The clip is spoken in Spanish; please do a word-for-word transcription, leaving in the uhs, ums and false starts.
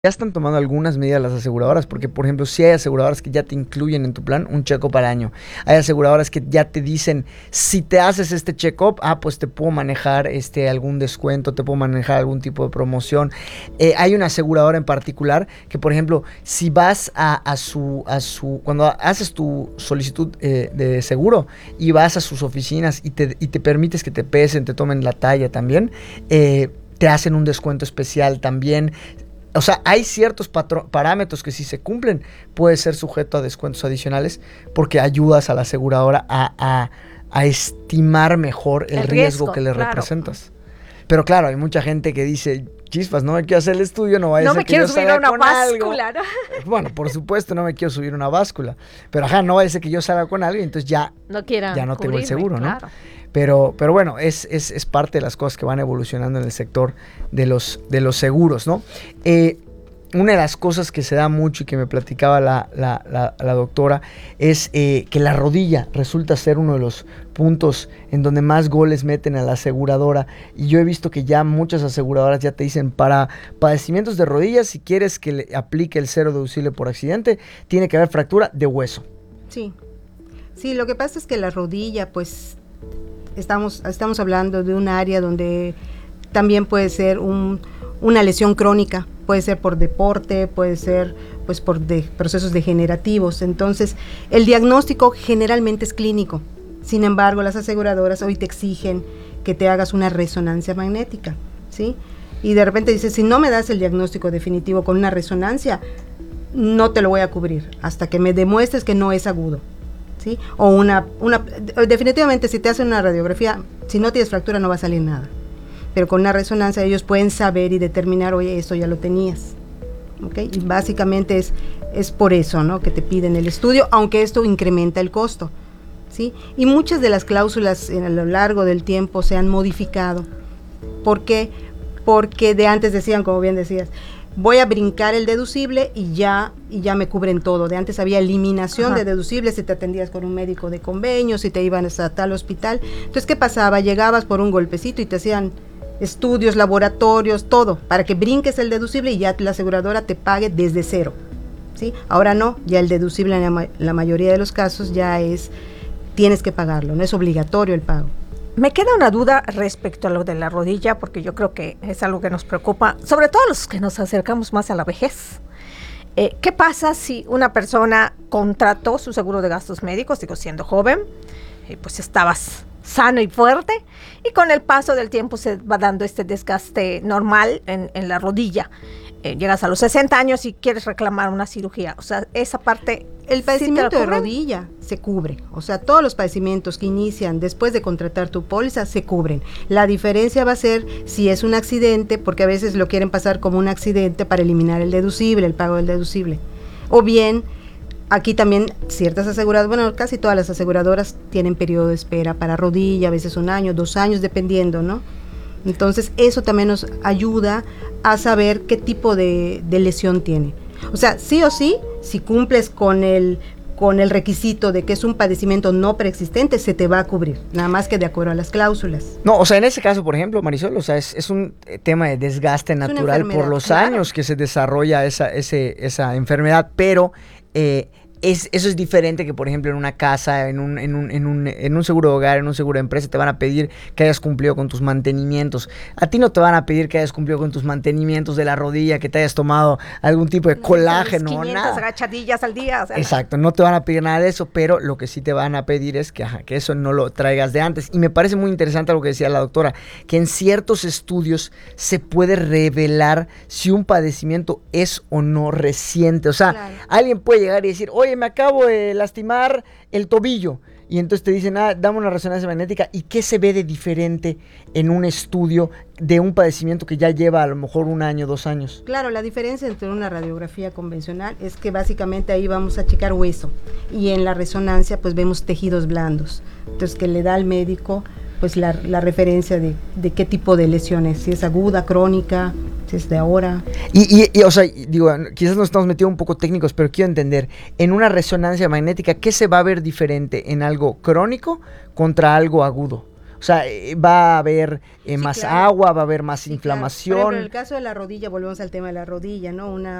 ya están tomando algunas medidas las aseguradoras, porque por ejemplo, si hay aseguradoras que ya te incluyen en tu plan un check-up al año. Hay aseguradoras que ya te dicen, si te haces este check-up, ah, pues te puedo manejar este algún descuento, te puedo manejar algún tipo de promoción. Eh, hay una aseguradora en particular que, por ejemplo, si vas a, a su, a su, cuando haces tu solicitud eh, de seguro y vas a sus oficinas y te, y te permites que te pesen, te tomen la talla también, eh, te hacen un descuento especial también. O sea, hay ciertos patro- parámetros que si se cumplen puede ser sujeto a descuentos adicionales porque ayudas a la aseguradora a, a, a estimar mejor el, el riesgo, riesgo que le claro. representas. Pero claro, hay mucha gente que dice, chispas, no me quiero hacer el estudio, no vaya no a ser me que yo subir a una con báscula, algo. ¿no? Bueno, por supuesto, no me quiero subir a una báscula. Pero ajá, no vaya a ser que yo salga con algo y entonces ya no, ya no tengo el seguro, claro. ¿no? Pero, pero bueno, es, es, es parte de las cosas que van evolucionando en el sector de los, de los seguros, ¿no? Eh, una de las cosas que se da mucho y que me platicaba la, la, la, la doctora es eh, que la rodilla resulta ser uno de los puntos en donde más goles meten a la aseguradora. Y yo he visto que ya muchas aseguradoras ya te dicen, para padecimientos de rodillas, si quieres que le aplique el cero deducible por accidente, tiene que haber fractura de hueso. Sí, sí, lo que pasa es que la rodilla, pues... Estamos, estamos hablando de un área donde también puede ser un, una lesión crónica, puede ser por deporte, puede ser pues por de, procesos degenerativos. Entonces, el diagnóstico generalmente es clínico. Sin embargo, las aseguradoras hoy te exigen que te hagas una resonancia magnética, ¿sí? Y de repente dices, si no me das el diagnóstico definitivo con una resonancia, no te lo voy a cubrir hasta que me demuestres que no es agudo. ¿Sí? O una, una, definitivamente si te hacen una radiografía, si no tienes fractura no va a salir nada, pero con una resonancia ellos pueden saber y determinar, oye, esto ya lo tenías, ¿okay? Y básicamente es, es por eso, ¿no?, que te piden el estudio, aunque esto incrementa el costo, ¿sí? Y muchas de las cláusulas en, a lo largo del tiempo se han modificado. ¿Por qué? Porque de antes decían, como bien decías, voy a brincar el deducible y ya y ya me cubren todo. De antes había eliminación Ajá. de deducibles si te atendías con un médico de convenio, si te iban a tal hospital. Entonces, ¿qué pasaba? Llegabas por un golpecito y te hacían estudios, laboratorios, todo, para que brinques el deducible y ya la aseguradora te pague desde cero, ¿sí? Ahora no, ya el deducible en la, ma- la mayoría de los casos ya es, tienes que pagarlo, no es obligatorio el pago. Me queda una duda respecto a lo de la rodilla, porque yo creo que es algo que nos preocupa, sobre todo los que nos acercamos más a la vejez. Eh, ¿Qué pasa si una persona contrató su seguro de gastos médicos, digo, siendo joven, eh, pues estabas sano y fuerte, y con el paso del tiempo se va dando este desgaste normal en, en la rodilla? Eh, llegas a los sesenta años y quieres reclamar una cirugía, o sea, esa parte... El padecimiento de rodilla se cubre, o sea, todos los padecimientos que inician después de contratar tu póliza se cubren. La diferencia va a ser si es un accidente, porque a veces lo quieren pasar como un accidente para eliminar el deducible, el pago del deducible. O bien, aquí también ciertas aseguradoras, bueno, casi todas las aseguradoras tienen periodo de espera para rodilla, a veces un año, dos años, dependiendo, ¿no? Entonces, eso también nos ayuda a saber qué tipo de, de lesión tiene. O sea, sí o sí, si cumples con el, con el requisito de que es un padecimiento no preexistente, se te va a cubrir, nada más que de acuerdo a las cláusulas. No, o sea, en ese caso, por ejemplo, Marisol, o sea, es, es un tema de desgaste natural por los claro. años que se desarrolla esa, ese, esa enfermedad, pero... Eh, Es, eso es diferente que, por ejemplo, en una casa, en un, en, un, en, un, en un seguro de hogar, en un seguro de empresa, te van a pedir que hayas cumplido con tus mantenimientos. A ti no te van a pedir que hayas cumplido con tus mantenimientos de la rodilla, que te hayas tomado algún tipo de colágeno, quinientas nada. agachadillas al día. O sea, Exacto, no te van a pedir nada de eso, pero lo que sí te van a pedir es que, ajá, que eso no lo traigas de antes. Y me parece muy interesante lo que decía la doctora, que en ciertos estudios se puede revelar si un padecimiento es o no reciente. O sea, claro. Alguien puede llegar y decir, oye, me acabo de lastimar el tobillo, y entonces te dicen, ah, dame una resonancia magnética, ¿y qué se ve de diferente en un estudio de un padecimiento que ya lleva a lo mejor un año, dos años? Claro, la diferencia entre una radiografía convencional es que básicamente ahí vamos a checar hueso, y en la resonancia pues vemos tejidos blandos, entonces que le da al médico pues la, la referencia de, de qué tipo de lesiones, si es aguda, crónica, si es de ahora. Y, y, y o sea, digo, quizás nos estamos metiendo un poco técnicos, pero quiero entender, en una resonancia magnética, ¿qué se va a ver diferente en algo crónico contra algo agudo? O sea, eh, va a haber eh, Sí, más claro. agua, va a haber más Sí, claro. inflamación. Por ejemplo, en el caso de la rodilla, volvemos al tema de la rodilla, ¿no? Una